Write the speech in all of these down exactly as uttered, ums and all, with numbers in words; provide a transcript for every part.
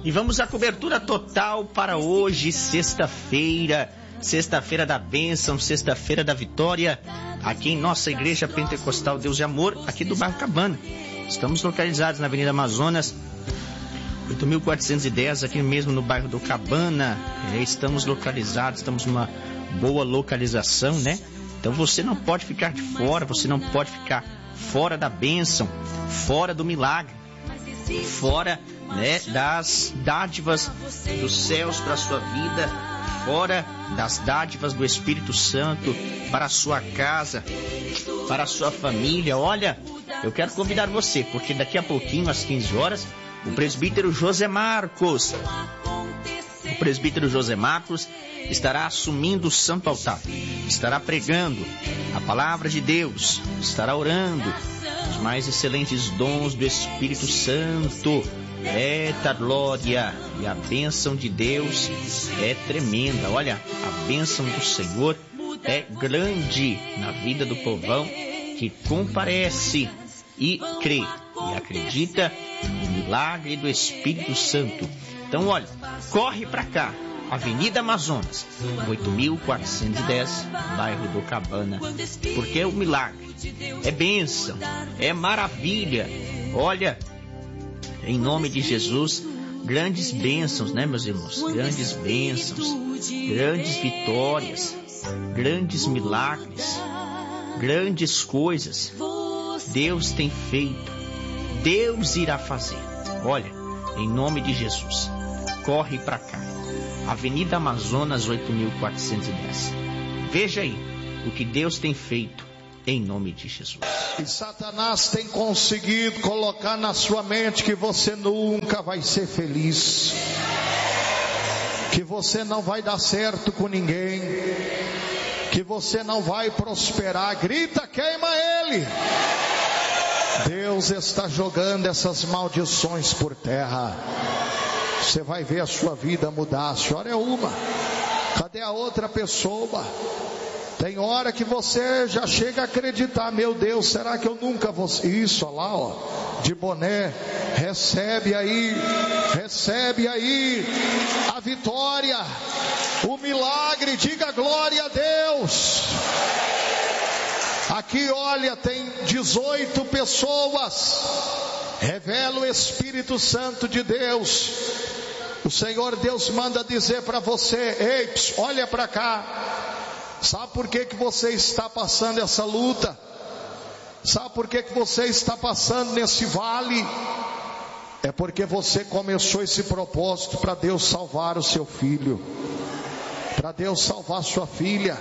E vamos à cobertura total para hoje, sexta-feira. Sexta-feira da bênção, sexta-feira da vitória. Aqui em nossa Igreja Pentecostal Deus de Amor, aqui do bairro Cabana. Estamos localizados na Avenida Amazonas, oito mil quatrocentos e dez, aqui mesmo no bairro do Cabana. É, estamos localizados, estamos numa boa localização, né? Então você não pode ficar de fora, você não pode ficar fora da bênção, fora do milagre, fora, né, das dádivas dos céus para a sua vida, fora das dádivas do Espírito Santo para a sua casa, para a sua família. Olha, eu quero convidar você, porque daqui a pouquinho, às quinze horas, o presbítero José Marcos, o presbítero José Marcos estará assumindo o santo altar, estará pregando a palavra de Deus, estará orando os mais excelentes dons do Espírito Santo. Eita glória! E a bênção de Deus é tremenda. Olha, a bênção do Senhor é grande na vida do povão que comparece e crê e acredita no milagre do Espírito Santo. Então, olha, corre para cá, Avenida Amazonas, oito mil quatrocentos e dez, bairro do Cabana, porque é o milagre, é bênção, é maravilha. Olha, em nome de Jesus, grandes bênçãos, né, meus irmãos? Grandes bênçãos, grandes vitórias, grandes milagres, grandes coisas. Deus tem feito, Deus irá fazer. Olha, em nome de Jesus, corre para cá, Avenida Amazonas, oito mil quatrocentos e dez. Veja aí o que Deus tem feito em nome de Jesus. E Satanás tem conseguido colocar na sua mente que você nunca vai ser feliz, que você não vai dar certo com ninguém, que você não vai prosperar. Grita, queima ele. Deus está jogando essas maldições por terra. Você vai ver a sua vida mudar. A senhora é uma, cadê a outra pessoa? Tem hora que você já chega a acreditar, meu Deus, será que eu nunca vou... Isso, olha lá, ó, de boné, recebe aí, recebe aí a vitória, o milagre, diga glória a Deus. Aqui, olha, tem dezoito pessoas, revela o Espírito Santo de Deus. O Senhor Deus manda dizer para você, ei, ps, olha para cá. Sabe por que que você está passando essa luta? Sabe por que que você está passando nesse vale? É porque você começou esse propósito para Deus salvar o seu filho, para Deus salvar sua filha.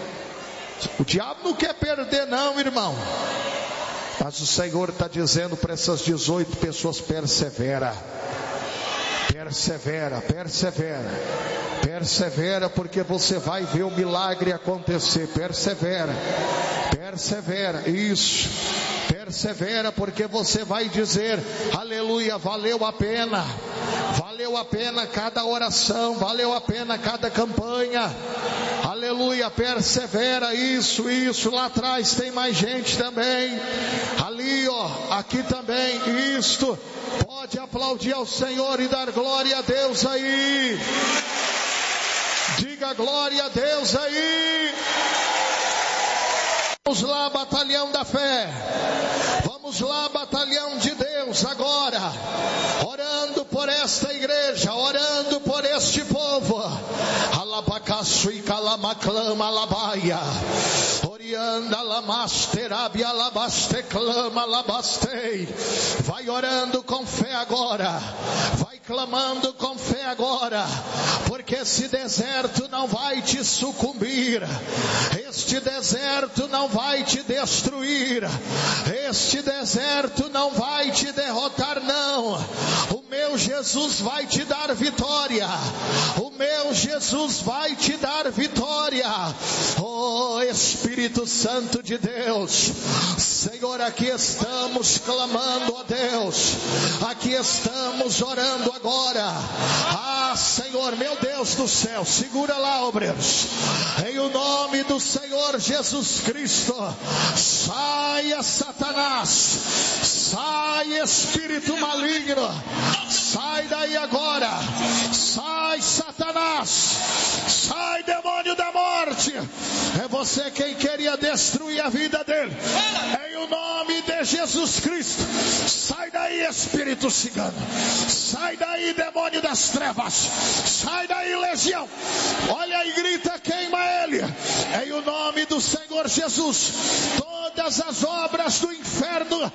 O diabo não quer perder não, irmão. Mas o Senhor está dizendo para essas dezoito pessoas, persevera. Persevera, persevera, persevera, porque você vai ver o milagre acontecer. Persevera, persevera, isso, persevera, porque você vai dizer, aleluia, valeu a pena, valeu a pena cada oração, valeu a pena cada campanha, aleluia, persevera, isso, isso, lá atrás tem mais gente também, ali ó, aqui também, isto. Pode aplaudir ao Senhor e dar glória a Deus aí. Diga glória a Deus aí. Vamos lá, batalhão da fé. Vamos lá, batalhão de Deus agora. Orando por esta igreja, orando por este povo. Alabacaço e calamaclama alabaia. Orianda lamasterabia labasteclama labastei. Vai orando com fé agora. Vai clamando com fé agora. Porque esse deserto não vai te sucumbir. Este deserto não vai te destruir. Este deserto não vai te derrotar não. O meu Jesus vai te dar vitória. O meu Jesus vai te dar vitória. Oh Espírito Santo de Deus, Senhor, aqui estamos clamando a Deus, aqui estamos orando agora. Ah Senhor, meu Deus do céu, segura lá, obreiros, em o nome do Senhor Jesus Cristo. Saia Satanás, sai espírito maligno, sai daí agora, sai Satanás, sai demônio da morte. É você quem queria destruir a vida dele. Em o nome de Jesus Cristo, sai daí espírito cigano, sai daí demônio das trevas, sai daí legião. Olha e grita, queima ele. Em o nome do Senhor Jesus, todas as obras do inferno,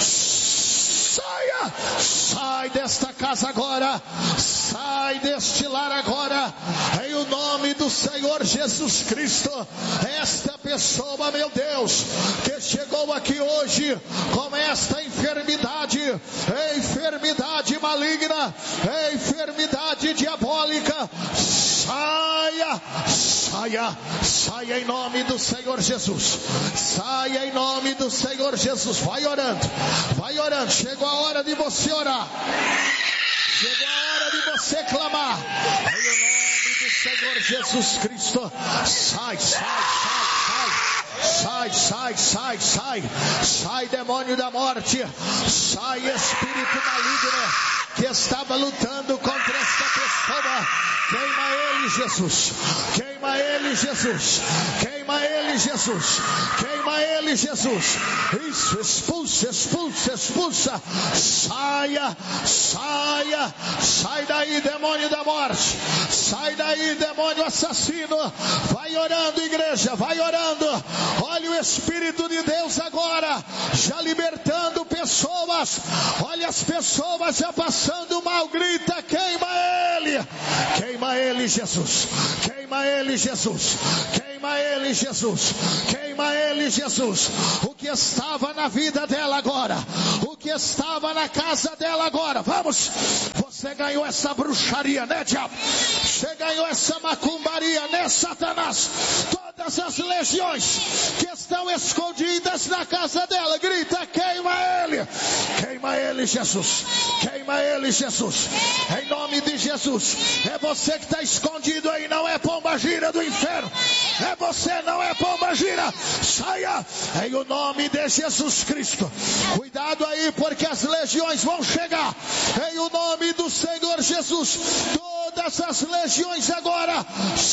saia, sai desta casa agora, sai deste lar agora, em o nome do Senhor Jesus Cristo. Esta pessoa, meu Deus, que chegou aqui hoje com esta enfermidade, enfermidade maligna, enfermidade diabólica, saia, saia, saia em nome do Senhor Jesus, saia em nome do Senhor Jesus. Vai orando, vai orando, chegou a hora de você orar, chegou a hora de você clamar, em nome do Senhor Jesus Cristo. Sai, sai, sai, sai, sai, sai, sai, sai demônio da morte, sai espírito maligno que estava lutando contra esta pessoa. Queima ele, Jesus, queima ele, Jesus, queima ele, Jesus, queima ele, Jesus. Isso, expulsa, expulsa, expulsa, saia, saia, sai daí demônio da morte, sai daí demônio assassino. Vai orando, igreja, vai orando. Olha o Espírito de Deus agora, já libertando pessoas. Olha as pessoas já passando mal, grita, queima ele, queima ele, Jesus, queima ele, Jesus, queima ele, Jesus, queima ele, Jesus. O que estava na vida dela agora, o que estava na casa dela agora, vamos, você ganhou essa bruxaria, né, diabo? Você ganhou essa macumbaria, né, Satanás? Todas as legiões que estão escondidas na casa dela, grita, queima ele, queima ele, Jesus, queima ele, Jesus, em nome de Jesus. É você que está escondido aí, não é pombagira do inferno, é você, não é pombagira. Saia em o nome de Jesus Cristo. Cuidado aí, porque as legiões vão chegar em o nome do Senhor Jesus. Todas as legiões agora,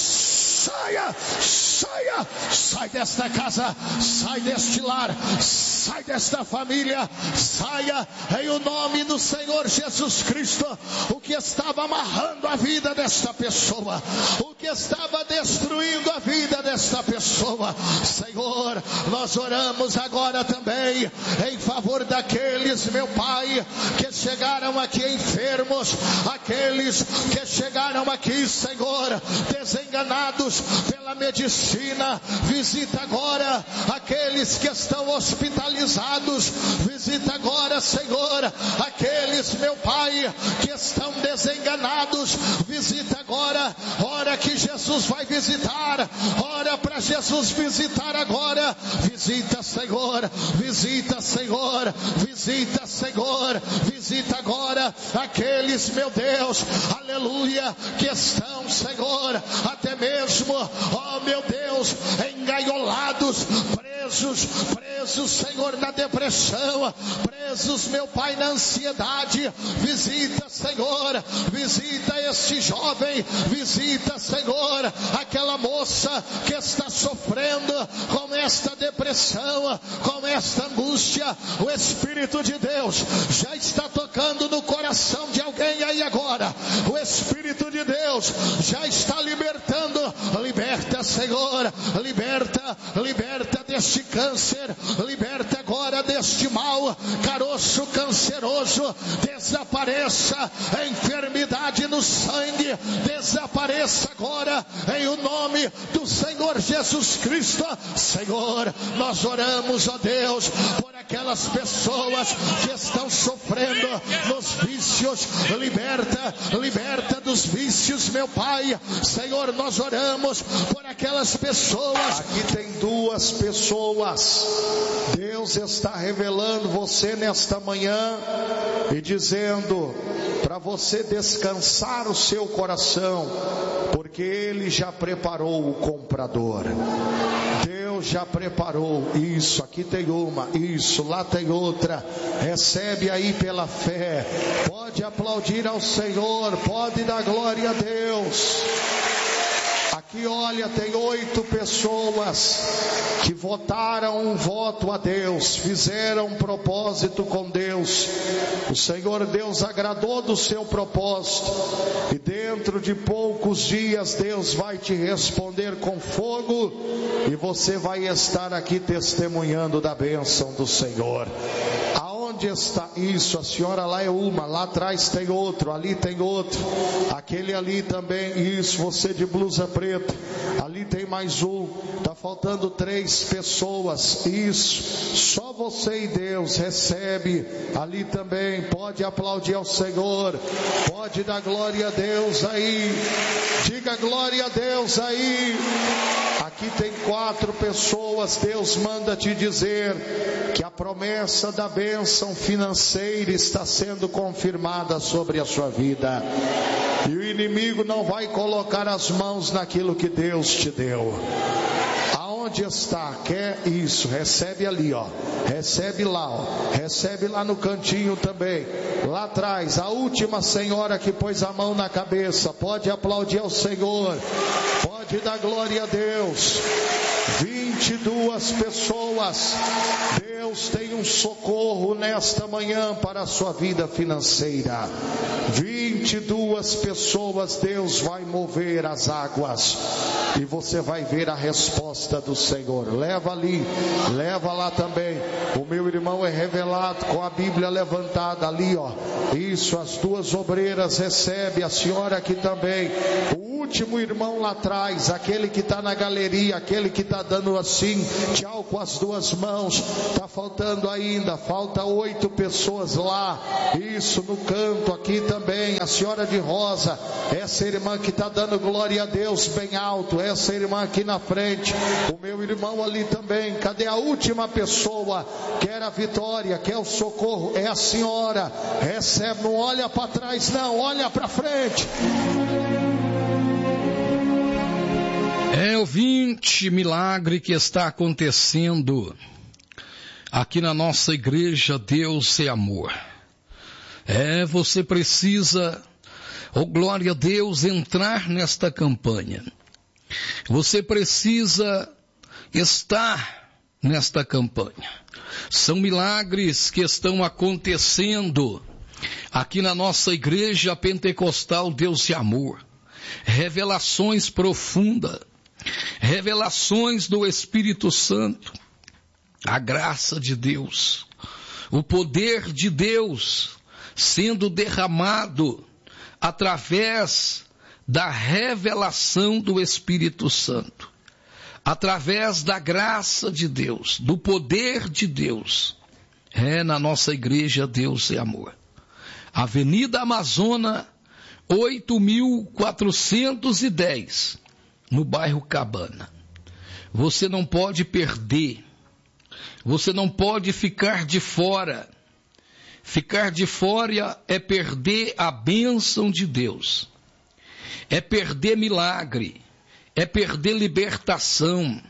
saia, saia, sai desta casa, sai deste lar, sai desta família, saia em o nome do Senhor Jesus Cristo. O que estava amarrando a vida desta pessoa, o que estava destruindo a vida desta pessoa, Senhor, nós oramos agora também em favor daqueles, meu Pai, que chegaram aqui enfermos, aqueles que chegaram aqui, Senhor, desenganados pela medicina. Visita agora aqueles que estão hospitalizados, visita agora, Senhor, aqueles, meu Pai, que estão desenganados, visita agora. Ora que Jesus vai visitar, ora para Jesus visitar agora. Visita, Senhor, visita, Senhor, visita, Senhor, visita agora aqueles, meu Deus, aleluia, que estão, Senhor, até mesmo, ó meu Deus, engaiolados, presos, presos, Senhor, na depressão, presos, meu Pai, na ansiedade. Visita, Senhor, visita este jovem, visita, Senhor, aquela moça que está sofrendo com esta depressão, com esta angústia. O Espírito de Deus já está tocando no coração de alguém aí agora. O Espírito de Deus já está libertando. Liberta, Senhor, liberta, liberta deste câncer, liberta agora deste mal, caroço canceroso, desapareça, a enfermidade no sangue, desapareça agora, em o nome do Senhor Jesus Cristo. Senhor, nós oramos, ó Deus, por aquelas pessoas que estão sofrendo nos vícios, liberta, liberta dos vícios, meu Pai. Senhor, nós oramos por aquelas pessoas. Aqui tem duas pessoas. Deus está revelando você nesta manhã e dizendo para você descansar o seu coração, porque Ele já preparou o comprador. Deus Deus já preparou. Isso, aqui tem uma, isso, lá tem outra. Recebe aí pela fé. Pode aplaudir ao Senhor, pode dar glória a Deus. Aqui, olha, tem oito pessoas que votaram um voto a Deus, fizeram um propósito com Deus. O Senhor Deus agradou do seu propósito, e dentro de poucos dias Deus vai te responder com fogo, e você vai estar aqui testemunhando da bênção do Senhor. Onde está isso? A senhora lá é uma, lá atrás tem outro, ali tem outro, aquele ali também, isso, você de blusa preta, ali tem mais um, está faltando três pessoas, isso, só você e Deus. Recebe ali também, pode aplaudir ao Senhor, pode dar glória a Deus aí, diga glória a Deus aí. Aqui tem quatro pessoas. Deus manda te dizer que a promessa da bênção financeira está sendo confirmada sobre a sua vida, e o inimigo não vai colocar as mãos naquilo que Deus te deu. Aonde está? Quer isso? Recebe ali, ó. Recebe lá, ó. Recebe lá no cantinho também. Lá atrás, a última senhora que pôs a mão na cabeça. Pode aplaudir ao Senhor. Pode dar glória a Deus. vinte e duas pessoas. Deus tem um socorro nesta manhã para a sua vida financeira. vinte e duas pessoas, Deus vai mover as águas, e você vai ver a resposta do Senhor. Leva ali, leva lá também. O meu irmão é revelado com a Bíblia levantada ali, ó. Isso, as duas obreiras recebe, a senhora aqui também. O último irmão lá atrás, aquele que está na galeria, aquele que está dando assim, tchau com as duas mãos. Está faltando ainda, falta oito pessoas lá. Isso, no canto aqui também, a senhora de rosa, essa irmã que está dando glória a Deus bem alto, essa irmã aqui na frente, o meu irmão ali também. Cadê a última pessoa? Quer a vitória, quer o socorro, é a senhora. Recebe, não olha para trás não, olha para frente. É, ouvinte, milagre que está acontecendo aqui na nossa igreja. Deus é amor. É, você precisa, oh glória a Deus, entrar nesta campanha. Você precisa estar nesta campanha. São milagres que estão acontecendo aqui na nossa igreja pentecostal Deus é amor. Revelações profundas, revelações do Espírito Santo, a graça de Deus, o poder de Deus sendo derramado através da revelação do Espírito Santo, através da graça de Deus, do poder de Deus. É, na nossa igreja Deus é amor. Avenida Amazônia oito mil quatrocentos e dez, no bairro Cabana. Você não pode perder, você não pode ficar de fora. Ficar de fora é perder a bênção de Deus, é perder milagre, é perder libertação,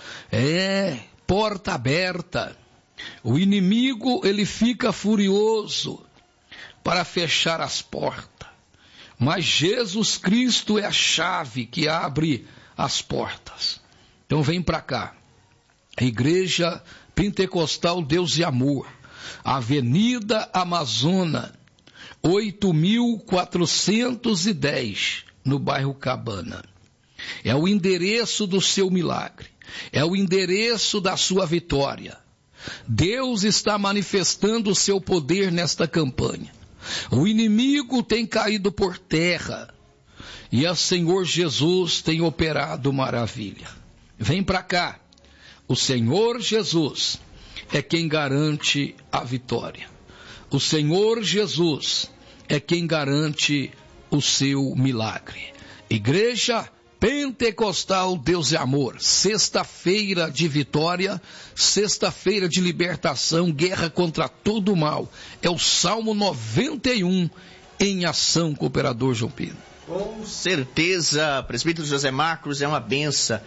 é porta aberta. O inimigo, ele fica furioso para fechar as portas. Mas Jesus Cristo é a chave que abre as portas. Então vem para cá. A Igreja Pentecostal Deus e Amor, Avenida Amazônia, oito mil quatrocentos e dez, no bairro Cabana. É o endereço do seu milagre. É o endereço da sua vitória. Deus está manifestando o seu poder nesta campanha. O inimigo tem caído por terra e o Senhor Jesus tem operado maravilha. Vem para cá. O Senhor Jesus é quem garante a vitória. O Senhor Jesus é quem garante o seu milagre. Igreja Pentecostal Deus é Amor, sexta-feira de vitória, sexta-feira de libertação, guerra contra todo o mal. É o Salmo noventa e um em ação, cooperador João Pedro. Com certeza, presbítero José Marcos, é uma benção.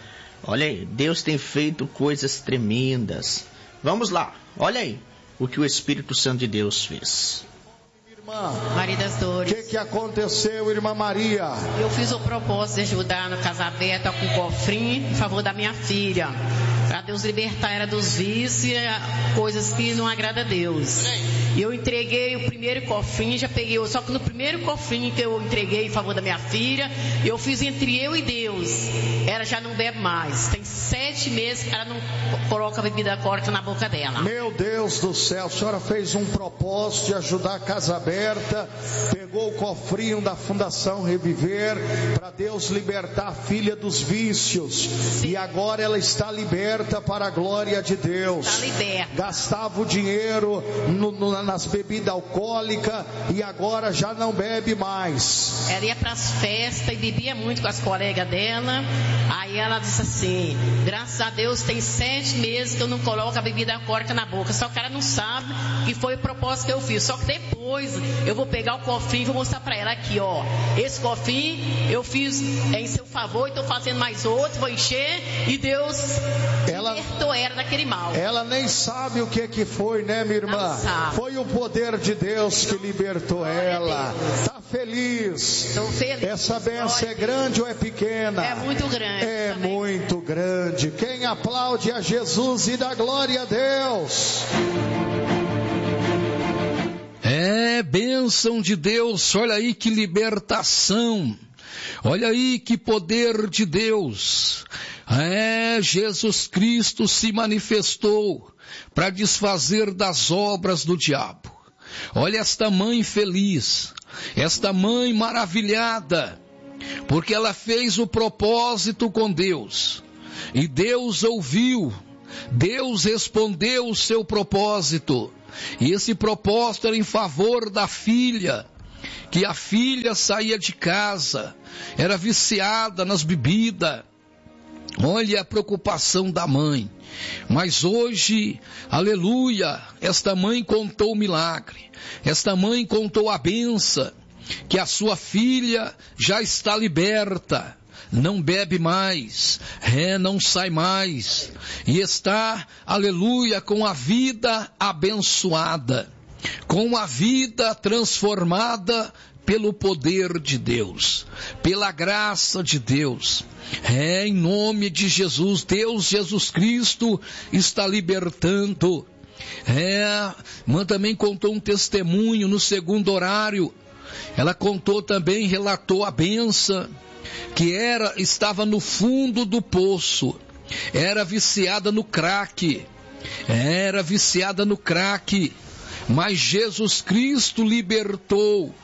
Olha aí, Deus tem feito coisas tremendas. Vamos lá, olha aí o que o Espírito Santo de Deus fez. Irmã, Maria das o Dores. que, que aconteceu, irmã Maria? Eu fiz o propósito de ajudar no casamento com o cofrinho em favor da minha filha. Para Deus libertar ela dos vícios e coisas que não agradam a Deus. E eu entreguei o primeiro cofrinho, já peguei, só que no primeiro cofrinho que eu entreguei em favor da minha filha, eu fiz entre eu e Deus. Ela já não bebe mais. Tem sete meses que ela não coloca a bebida corta na boca dela. Meu Deus do céu, a senhora fez um propósito de ajudar a Casa Aberta, pegou o cofrinho da Fundação Reviver para Deus libertar a filha dos vícios. Sim. E agora ela está liberta para a glória de Deus. Está liberta. Gastava o dinheiro no, no, nas bebidas alcoólicas e agora já não bebe mais. Ela ia para as festas e bebia muito com as colegas dela. Aí ela disse assim: graças a Deus tem sete meses que eu não coloco a bebida alcoólica na boca. Só que ela não sabe que foi o propósito que eu fiz. Só que depois eu vou pegar o cofrinho e vou mostrar para ela aqui, ó. Esse cofrinho eu fiz em seu favor e estou fazendo mais outro, vou encher e Deus ela, libertou ela daquele mal. Ela nem sabe o que que foi, né, minha irmã? Foi o poder de Deus que libertou Glória ela. Tá feliz? Estou feliz. Essa bênção é grande ou é pequena? É muito grande. É também. muito grande. Quem aplaude a Jesus e dá glória a Deus? É bênção de Deus, olha aí que libertação, olha aí que poder de Deus. É, Jesus Cristo se manifestou para desfazer das obras do diabo. Olha esta mãe feliz, esta mãe maravilhada, porque ela fez o propósito com Deus, e Deus ouviu, Deus respondeu o seu propósito. E esse propósito era em favor da filha, que a filha saía de casa, era viciada nas bebidas. Olha a preocupação da mãe. Mas hoje, aleluia, esta mãe contou o milagre, esta mãe contou a bênção, que a sua filha já está liberta. Não bebe mais, é, não sai mais, e está, aleluia, com a vida abençoada, com a vida transformada pelo poder de Deus, pela graça de Deus. É, em nome de Jesus, Deus Jesus Cristo está libertando. É, mãe também contou um testemunho no segundo horário, ela contou também, relatou a bênção, que era, estava no fundo do poço, era viciada no crack, era viciada no crack, mas Jesus Cristo libertou.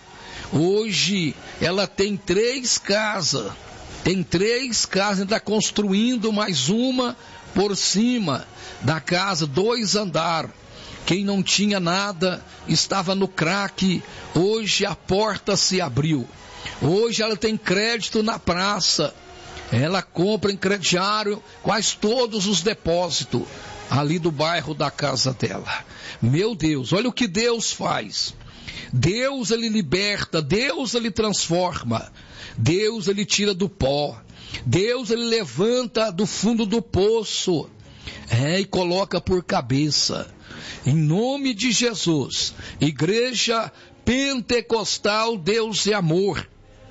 Hoje ela tem três casas, tem três casas, está construindo mais uma por cima da casa, dois andares. Quem não tinha nada estava no crack, hoje a porta se abriu. Hoje ela tem crédito na praça, ela compra em crediário quase todos os depósitos ali do bairro da casa dela. Meu Deus, olha o que Deus faz. Deus ele liberta, Deus ele transforma, Deus ele tira do pó, Deus ele levanta do fundo do poço, é, e coloca por cabeça. Em nome de Jesus, Igreja Pentecostal Deus é Amor,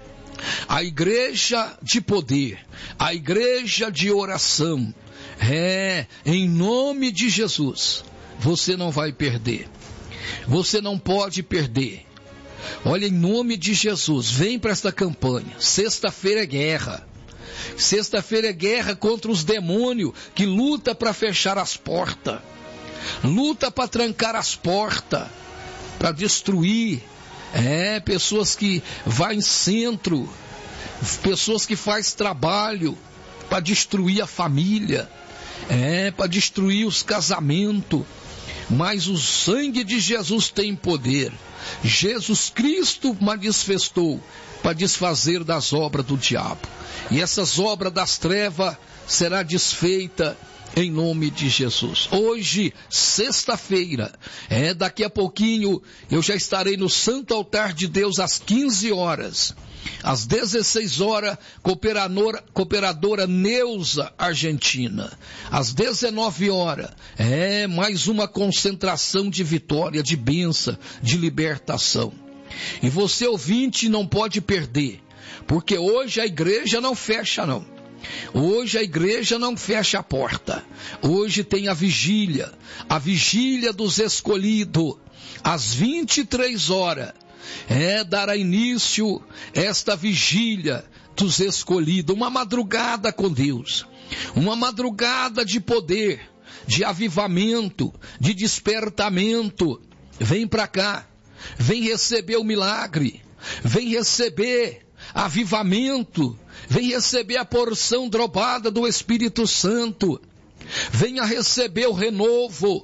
a igreja de poder, a igreja de oração, é, em nome de Jesus, você não vai perder, você não pode perder. Olha, em nome de Jesus, vem para esta campanha. Sexta-feira é guerra, sexta-feira é guerra contra os demônios que luta para fechar as portas, luta para trancar as portas, para destruir. É, pessoas que vão em centro, pessoas que fazem trabalho para destruir a família, é, para destruir os casamentos. Mas o sangue de Jesus tem poder. Jesus Cristo manifestou para desfazer das obras do diabo. E essas obras das trevas será desfeita em nome de Jesus. Hoje, sexta-feira, é daqui a pouquinho, eu já estarei no Santo Altar de Deus às quinze horas. Às dezesseis horas, cooperadora, cooperadora Neuza Argentina. Às dezenove horas, é mais uma concentração de vitória, de bênção, de libertação. E você, ouvinte, não pode perder, porque hoje a igreja não fecha, não. Hoje a igreja não fecha a porta. Hoje tem a vigília, a vigília dos escolhidos, às vinte e três horas. É, dará início esta vigília dos escolhidos, uma madrugada com Deus, uma madrugada de poder, de avivamento, de despertamento. Vem para cá, vem receber o milagre, vem receber avivamento, vem receber a porção dobrada do Espírito Santo, venha receber o renovo,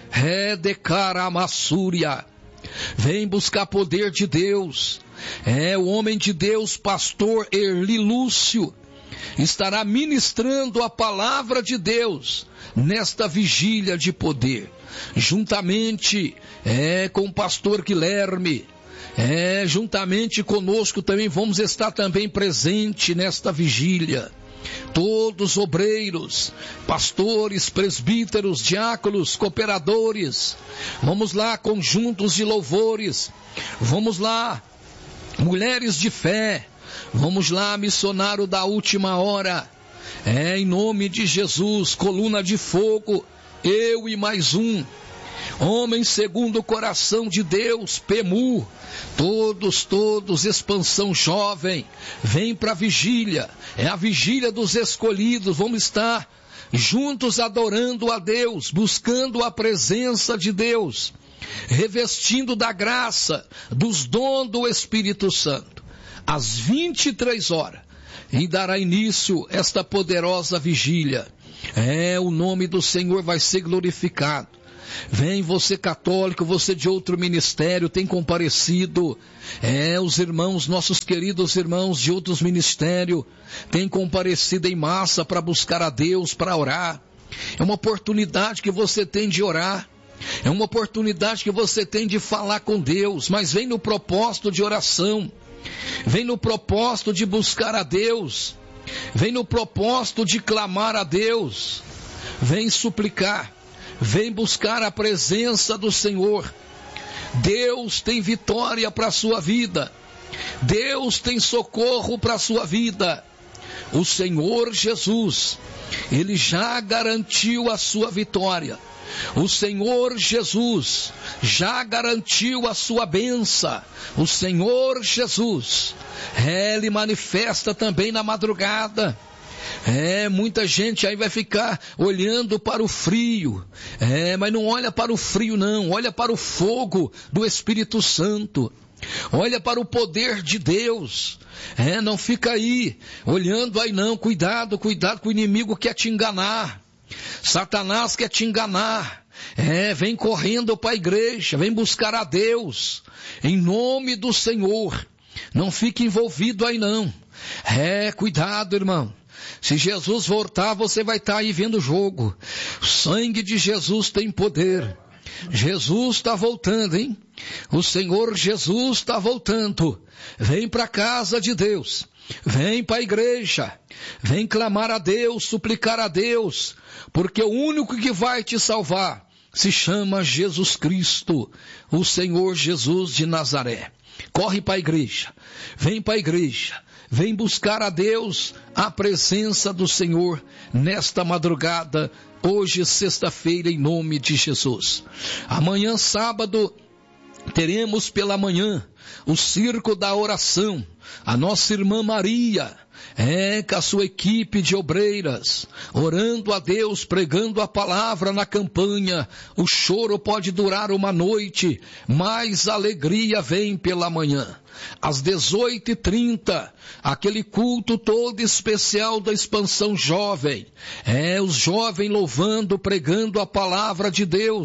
é de Caramassúria. Vem buscar poder de Deus. É, o homem de Deus, pastor Erli Lúcio, estará ministrando a palavra de Deus nesta vigília de poder, juntamente é, com o pastor Guilherme. É, juntamente conosco também vamos estar também presente nesta vigília. Todos obreiros, pastores, presbíteros, diáconos, cooperadores, vamos lá, conjuntos de louvores, vamos lá, mulheres de fé, vamos lá, missionário da última hora, é, em nome de Jesus, coluna de fogo, eu e mais um, homem segundo o coração de Deus, PEMU, todos, todos, expansão jovem, vem para a vigília, é a vigília dos escolhidos, vamos estar juntos adorando a Deus, buscando a presença de Deus, revestindo da graça, dos dons do Espírito Santo, às vinte e três horas, e dará início esta poderosa vigília, é, o nome do Senhor vai ser glorificado. Vem você católico, você de outro ministério, tem comparecido, é, os irmãos, nossos queridos irmãos de outros ministérios, tem comparecido em massa para buscar a Deus, para orar. É uma oportunidade que você tem de orar, é uma oportunidade que você tem de falar com Deus, mas vem no propósito de oração, vem no propósito de buscar a Deus, vem no propósito de clamar a Deus, vem suplicar. Vem buscar a presença do Senhor. Deus tem vitória para a sua vida. Deus tem socorro para a sua vida. O Senhor Jesus, Ele já garantiu a sua vitória. O Senhor Jesus já garantiu a sua bênção. O Senhor Jesus, Ele manifesta também na madrugada. É, muita gente aí vai ficar olhando para o frio, é, mas não olha para o frio não, olha para o fogo do Espírito Santo, olha para o poder de Deus, é, não fica aí, olhando aí não, cuidado, cuidado que o inimigo quer te enganar, Satanás quer te enganar, é, vem correndo para a igreja, vem buscar a Deus, em nome do Senhor, não fique envolvido aí não, é, cuidado irmão. Se Jesus voltar, você vai estar aí vendo o jogo. O sangue de Jesus tem poder. Jesus está voltando, hein? O Senhor Jesus está voltando. Vem para a casa de Deus. Vem para a igreja. Vem clamar a Deus, suplicar a Deus. Porque o único que vai te salvar se chama Jesus Cristo, o Senhor Jesus de Nazaré. Corre para a igreja. Vem para a igreja. Vem buscar a Deus, a presença do Senhor, nesta madrugada, hoje sexta-feira, em nome de Jesus. Amanhã, sábado, teremos pela manhã o Circo da Oração, a nossa irmã Maria, é, com a sua equipe de obreiras, orando a Deus, pregando a palavra na campanha. O choro pode durar uma noite, mas a alegria vem pela manhã. Às dezoito e trinta, aquele culto todo especial da expansão jovem, é, os jovens louvando, pregando a palavra de Deus.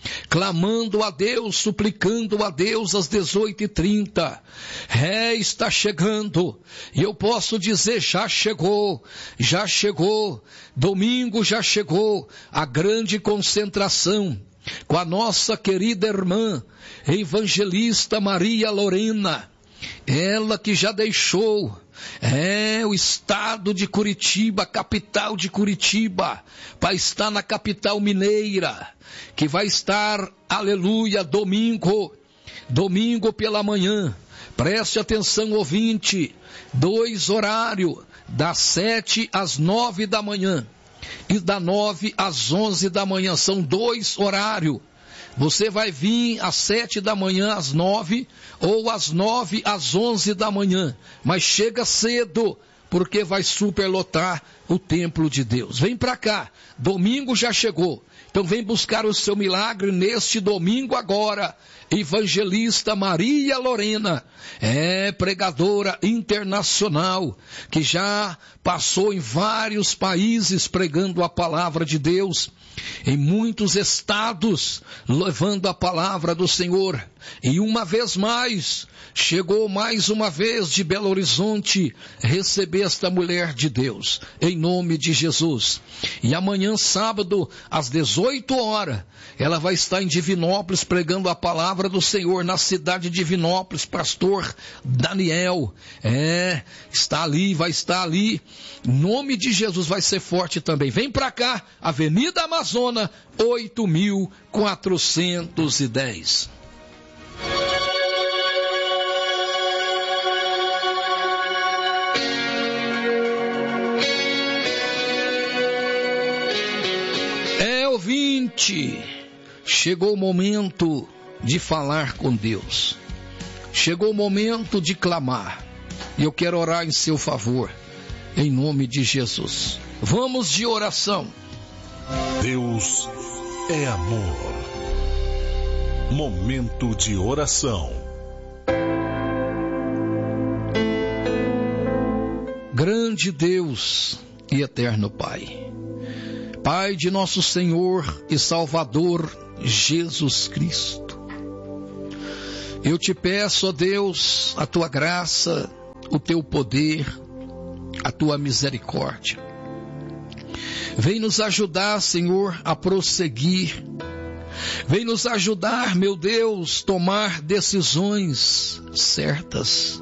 clamando a Deus, suplicando a Deus às dezoito e trinta. É, está chegando. E eu posso dizer, já chegou, já chegou. Domingo já chegou a grande concentração com a nossa querida irmã, evangelista Maria Lorena. Ela que já deixou é o estado de Curitiba, capital de Curitiba, para estar na capital mineira, que vai estar, aleluia, domingo, domingo pela manhã. Preste atenção, ouvinte, dois horários, das sete às nove da manhã e das nove às onze da manhã, são dois horários. Você vai vir às sete da manhã, às nove, ou às nove às onze da manhã. Mas chega cedo, porque vai superlotar o templo de Deus. Vem para cá, domingo já chegou. Então vem buscar o seu milagre neste domingo agora. Evangelista Maria Lorena, é pregadora internacional, que já passou em vários países pregando a palavra de Deus, em muitos estados, levando a palavra do Senhor. E uma vez mais, chegou mais uma vez de Belo Horizonte receber esta mulher de Deus, em nome de Jesus. E amanhã, sábado, às dezoito horas, ela vai estar em Divinópolis pregando a palavra do Senhor, na cidade de Divinópolis, pastor Daniel. É, está ali, vai estar ali. Em nome de Jesus, vai ser forte também. Vem para cá, Avenida Amazônia, oito mil quatrocentos e dez. É, ouvinte, chegou o momento de falar com Deus. Chegou o momento de clamar. E eu quero orar em seu favor, em nome de Jesus. Vamos de oração. Deus é amor. Momento de oração. Grande Deus e eterno Pai, Pai de nosso Senhor e Salvador Jesus Cristo, eu te peço, ó Deus, a tua graça, o teu poder, a tua misericórdia. Vem nos ajudar, Senhor, a prosseguir. Vem nos ajudar, meu Deus, tomar decisões certas.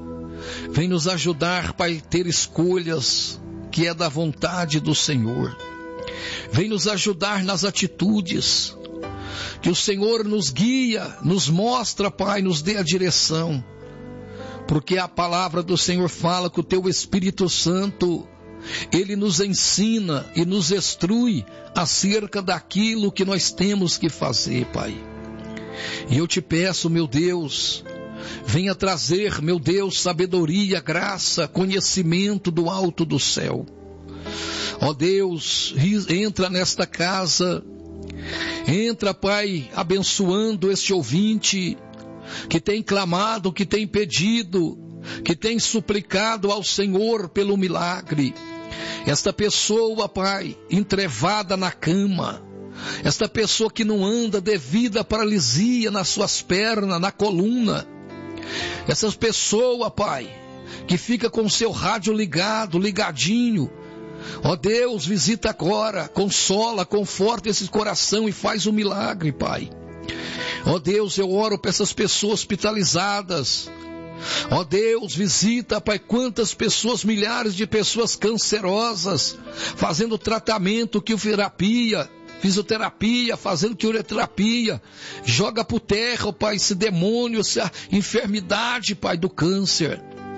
Vem nos ajudar, Pai, ter escolhas que é da vontade do Senhor. Vem nos ajudar nas atitudes. Que o Senhor nos guia, nos mostra, Pai, nos dê a direção. Porque a palavra do Senhor fala que o teu Espírito Santo, ele nos ensina e nos instrui acerca daquilo que nós temos que fazer, Pai. E eu te peço, meu Deus, venha trazer, meu Deus, sabedoria, graça, conhecimento do alto do céu. Ó Deus, entra nesta casa, entra, Pai, abençoando este ouvinte que tem clamado, que tem pedido, que tem suplicado ao Senhor pelo milagre. Esta pessoa, Pai, entrevada na cama, esta pessoa que não anda devido à paralisia nas suas pernas, na coluna, essa pessoa, Pai, que fica com o seu rádio ligado, ligadinho, ó Deus, visita agora, consola, conforta esse coração e faz um milagre, Pai. Ó Deus, eu oro para essas pessoas hospitalizadas. Ó Deus, visita, Pai, quantas pessoas, milhares de pessoas cancerosas, fazendo tratamento, quimioterapia, fisioterapia, fazendo quimioterapia. Joga por terra, ó Pai, esse demônio, essa enfermidade, Pai, do câncer.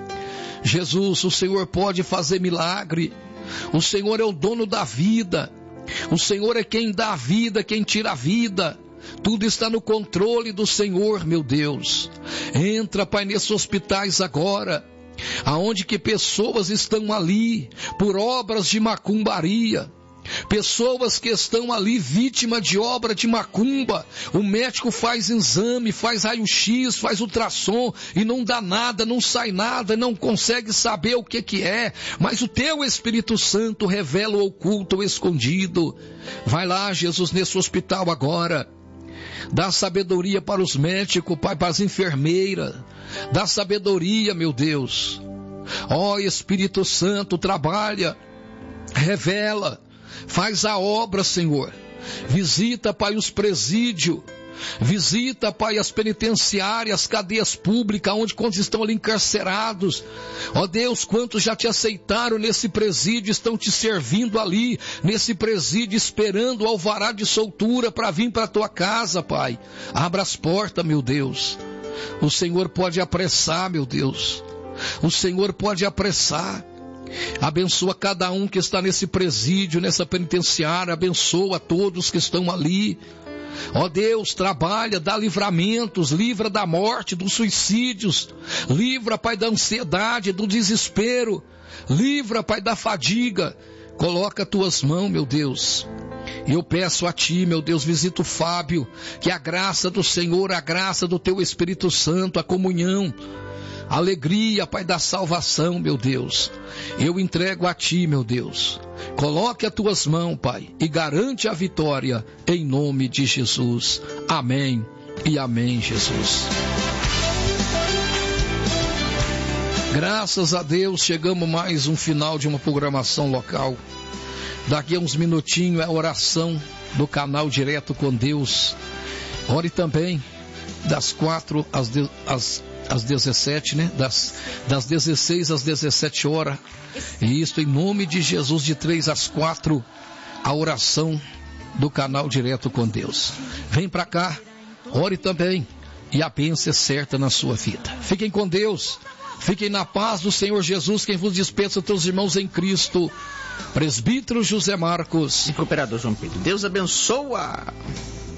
Jesus, o Senhor pode fazer milagre. O Senhor é o dono da vida. O Senhor é quem dá a vida, quem tira a vida. Tudo está no controle do Senhor, meu Deus. Entra, Pai, nesses hospitais agora, aonde que pessoas estão ali por obras de macumbaria. Pessoas que estão ali vítima de obra de macumba. O médico faz exame, faz raio-x, faz ultrassom e não dá nada, não sai nada, não consegue saber o que que é. Mas o teu Espírito Santo revela o oculto, o escondido. Vai lá, Jesus, nesse hospital agora. Dá sabedoria para os médicos, Pai, para as enfermeiras. Dá sabedoria, meu Deus. Ó Espírito Santo, trabalha, revela, faz a obra, Senhor. Visita, Pai, os presídios. Visita, Pai, as penitenciárias, as cadeias públicas, onde quantos estão ali encarcerados. Ó Deus, quantos já te aceitaram nesse presídio, estão te servindo ali, nesse presídio, esperando o alvará de soltura para vir para a tua casa, Pai. Abra as portas, meu Deus. O Senhor pode apressar, meu Deus. O Senhor pode apressar. Abençoa cada um que está nesse presídio, nessa penitenciária. Abençoa todos que estão ali. Ó Deus, trabalha, dá livramentos, livra da morte, dos suicídios, livra, Pai, da ansiedade, do desespero, livra, Pai, da fadiga. Coloca as tuas mãos, meu Deus. Eu peço a ti, meu Deus, visita o Fábio, que a graça do Senhor, a graça do teu Espírito Santo, a comunhão, a alegria, Pai, da salvação, meu Deus, eu entrego a ti, meu Deus. Coloque as tuas mãos, Pai, e garante a vitória em nome de Jesus. Amém e amém, Jesus. Graças a Deus, chegamos mais um final de uma programação local. Daqui a uns minutinhos é a oração do canal Direto com Deus. Ore também das quatro às, de, às, às dezessete, né? Das, das dezesseis às dezessete horas. E isto em nome de Jesus, de três às quatro, a oração do canal Direto com Deus. Vem para cá, ore também, e a bênção é certa na sua vida. Fiquem com Deus, fiquem na paz do Senhor Jesus, quem vos dispensa, teus irmãos em Cristo. Presbítero José Marcos e cooperador João Pedro. Deus abençoa.